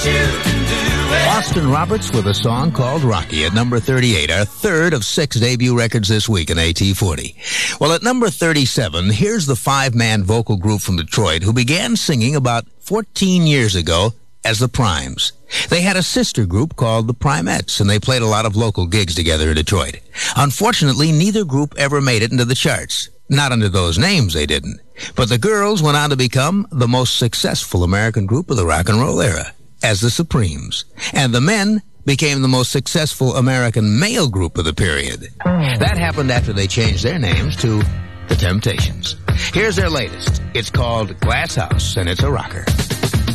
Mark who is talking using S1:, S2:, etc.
S1: you can do it.
S2: Austin Roberts with a song called Rocky at number 38, our third of 6 debut records this week in AT40. Well, at number 37, here's the 5-man vocal group from Detroit who began singing about 14 years ago as the Primes. They had a sister group called the Primettes, and they played a lot of local gigs together in Detroit. Unfortunately, neither group ever made it into the charts. Not under those names, they didn't. But the girls went on to become the most successful American group of the rock and roll era, as the Supremes. And the men became the most successful American male group of the period. That happened after they changed their names to The Temptations. Here's their latest. It's called Glass House, and it's a rocker.